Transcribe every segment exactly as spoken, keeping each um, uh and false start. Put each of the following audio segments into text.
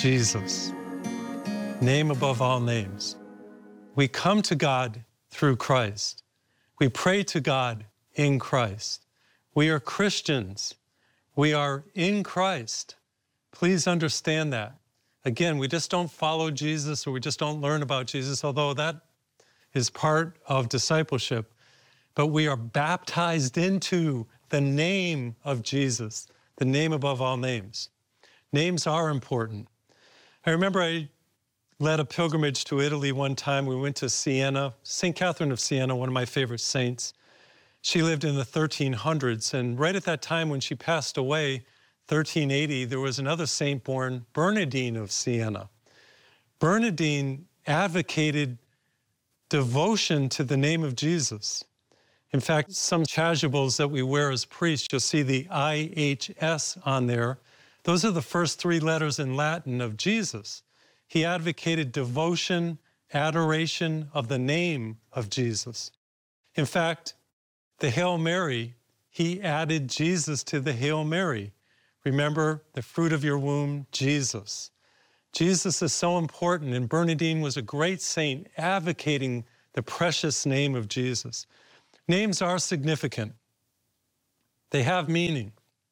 Jesus, name above all names. We come to God through Christ. We pray to God in Christ. We are Christians. We are in Christ. Please understand that. Again, we just don't follow Jesus, or we just don't learn about Jesus, although that is part of discipleship. But we are baptized into the name of Jesus, the name above all names. Names are important. I remember I led a pilgrimage to Italy one time. We went to Siena, Saint Catherine of Siena, one of my favorite saints. She lived in the thirteen hundreds, and right at that time when she passed away, thirteen eighty, there was another saint born, Bernardine of Siena. Bernardine advocated devotion to the name of Jesus. In fact, some chasubles that we wear as priests, you'll see the I H S on there. Those are the first three letters in Latin of Jesus. He advocated devotion, adoration of the name of Jesus. In fact, the Hail Mary, he added Jesus to the Hail Mary. Remember, the fruit of your womb, Jesus. Jesus is so important, and Bernardine was a great saint advocating the precious name of Jesus. Names are significant. They have meaning.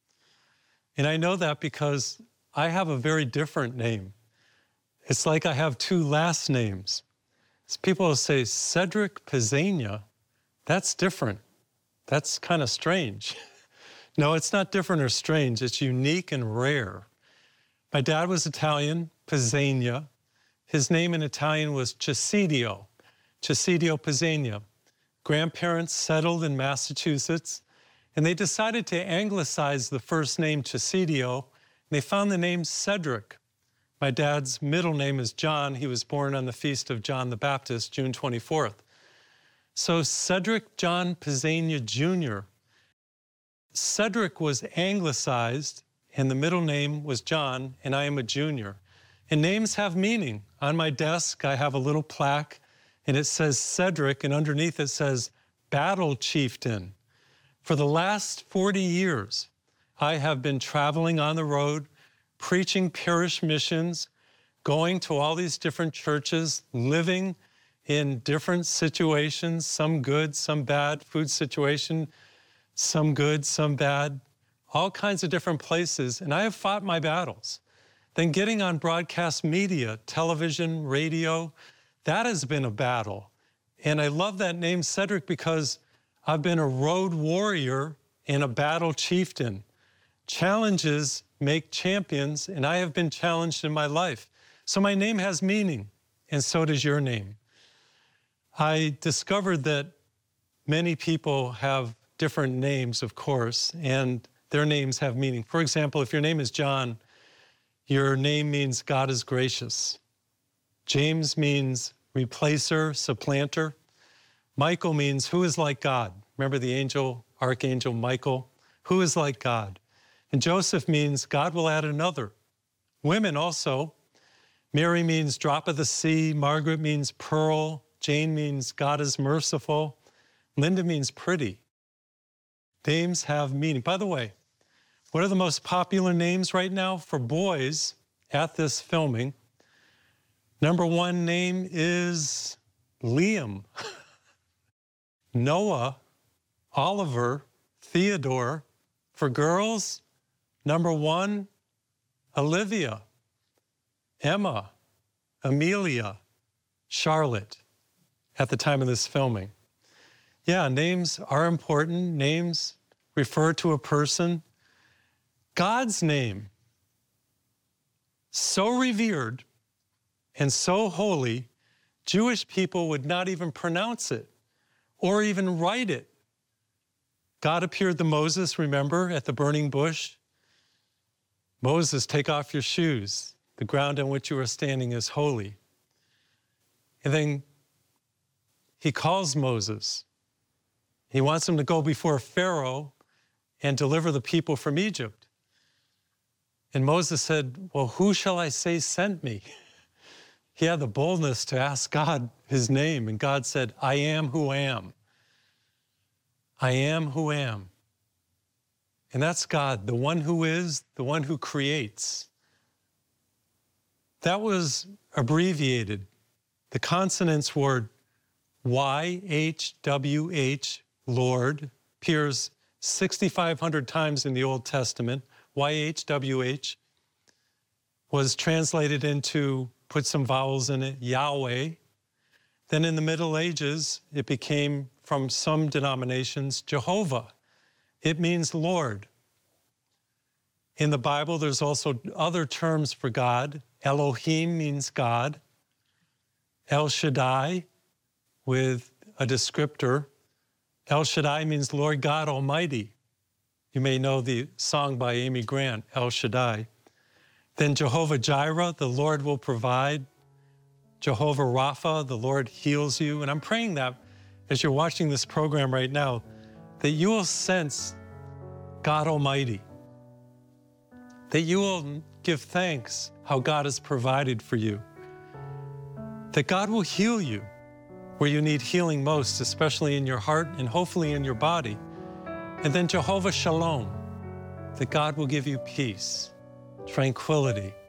And I know that because I have a very different name. It's like I have two last names. As people will say, Cedric Pizzania, that's different. That's kind of strange. No, it's not different or strange. It's unique and rare. My dad was Italian, Pizzania. His name in Italian was Cesidio, Cesidio Pizzania. Grandparents settled in Massachusetts, and they decided to anglicize the first name Cesidio, and they found the name Cedric. My dad's middle name is John. He was born on the feast of John the Baptist, June twenty-fourth. So Cedric John Pizzania Junior Cedric was anglicized, and the middle name was John, and I am a junior. And names have meaning. On my desk, I have a little plaque, and it says Cedric, and underneath it says Battle Chieftain. For the last forty years, I have been traveling on the road, preaching parish missions, going to all these different churches, living in different situations, some good, some bad, food situation, some good, some bad, all kinds of different places, and I have fought my battles. Then getting on broadcast media, television, radio, that has been a battle. And I love that name, Cedric, because I've been a road warrior and a battle chieftain. Challenges make champions, and I have been challenged in my life. So my name has meaning, and so does your name. I discovered that many people have different names, of course, and their names have meaning. For example, if your name is John, your name means God is gracious. James means replacer, supplanter. Michael means who is like God. Remember the angel, archangel Michael? Who is like God? And Joseph means God will add another. Women also. Mary means drop of the sea. Margaret means pearl. Jane means God is merciful. Linda means pretty. Names have meaning. By the way, what are the most popular names right now for boys at this filming? Number one name is Liam. Noah, Oliver, Theodore. For girls, number one, Olivia, Emma, Amelia, Charlotte, at the time of this filming. Yeah, names are important. Names refer to a person. God's name, so revered and so holy, Jewish people would not even pronounce it or even write it. God appeared to Moses, remember, at the burning bush. Moses, take off your shoes. The ground on which you are standing is holy. And then he calls Moses. He wants him to go before Pharaoh and deliver the people from Egypt. And Moses said, well, who shall I say sent me? He had the boldness to ask God his name, and God said, I am who am. I am who am. And that's God, the one who is, the one who creates. That was abbreviated. The consonants were Y H W H, Lord, appears sixty-five hundred times in the Old Testament. Y H W H was translated into, put some vowels in it, Yahweh. Then in the Middle Ages, it became, from some denominations, Jehovah. It means Lord. In the Bible, there's also other terms for God. Elohim means God. El Shaddai, with a descriptor. El Shaddai means Lord God Almighty. You may know the song by Amy Grant, El Shaddai. Then Jehovah Jireh, the Lord will provide. Jehovah Rapha, the Lord heals you. And I'm praying that as you're watching this program right now, that you will sense God Almighty, that you will give thanks how God has provided for you, that God will heal you where you need healing most, especially in your heart and hopefully in your body. And then Jehovah Shalom, that God will give you peace, tranquility,